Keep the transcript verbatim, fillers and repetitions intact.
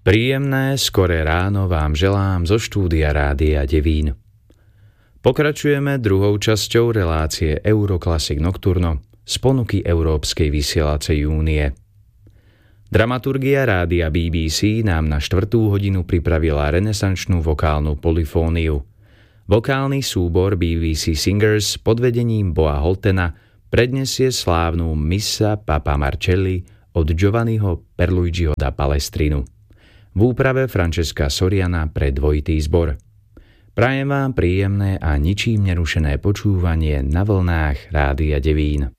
Príjemné, skoré ráno vám želám zo štúdia Rádia Devín. Pokračujeme druhou časťou relácie Euroclassic Nocturno z ponuky Európskej vysielacej únie. Dramaturgia rádia bé bé cé nám na štvrtú hodinu pripravila renesančnú vokálnu polifóniu. Vokálny súbor bé bé cé Singers pod vedením Boa Holtena prednesie slávnu Missa Papa Marcelli od Giovanniho Perluigiho da Palestrinu. V úprave Francesca Soriana pre dvojitý zbor. Prajem vám príjemné a ničím nerušené počúvanie na vlnách Rádia Devín.